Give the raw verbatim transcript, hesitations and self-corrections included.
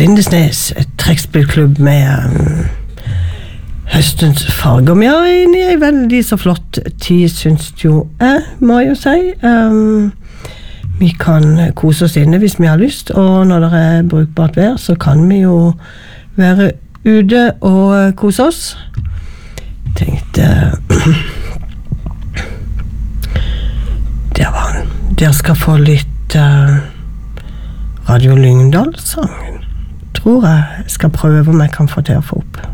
Lindesnes, et trekkspillklubb med um, høstens farger. Vi er inne i en veldig så flott tid, synes jo jeg, må jeg jo si. Um, vi kan kose oss inne hvis vi har lyst, og når det er brukbart vær, så kan vi jo være ute og kose oss. Tenkte der var han. Der skal få litt uh, Radio Lyngdal-sang. Tror jeg skal prøve om jeg kan få til å få opp.